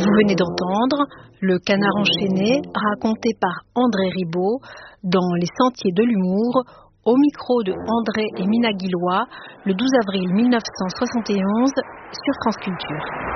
Vous venez d'entendre Le Canard enchaîné, raconté par André Ribaud dans Les Sentiers de l'humour, au micro de André et Mina Guillois, le 12 avril 1971 sur France Culture.